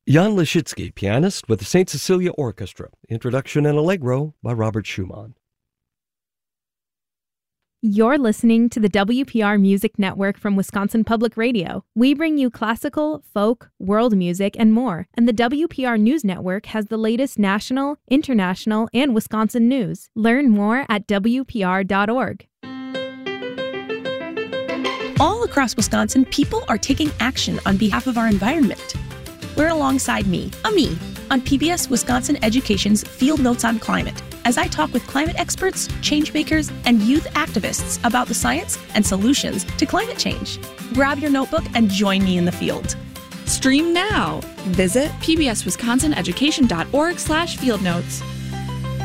Jan Leschitsky, pianist with the St. Cecilia Orchestra. Introduction and Allegro by Robert Schumann. You're listening to the WPR Music Network from Wisconsin Public Radio. We bring you classical, folk, world music, and more. And the WPR News Network has the latest national, international, and Wisconsin news. Learn more at WPR.org. All across Wisconsin, people are taking action on behalf of our environment. Learn alongside me, Ami, on PBS Wisconsin Education's Field Notes on Climate, as I talk with climate experts, change makers, and youth activists about the science and solutions to climate change. Grab your notebook and join me in the field. Stream now. Visit pbswisconsinaeducation.org/fieldnotes.